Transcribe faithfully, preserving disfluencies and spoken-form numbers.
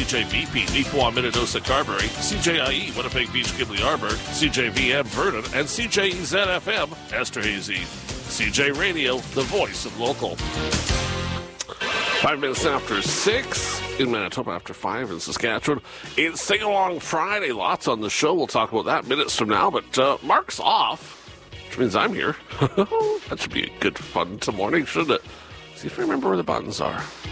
C J B P, Neepawa, Minnedosa, Carberry, C J I E, Winnipeg Beach, Gimli, Arborg, C J V M, Vernon, and C J E Z F M, Esterhazy. C J Radio, the voice of local. Five minutes after six in Manitoba, after five in Saskatchewan. It's Sing Along Friday. Lots on the show. We'll talk about that minutes from now. But uh, Mark's off, which means I'm here. That should be a good fun to morning, shouldn't it? See if I remember where the buttons are.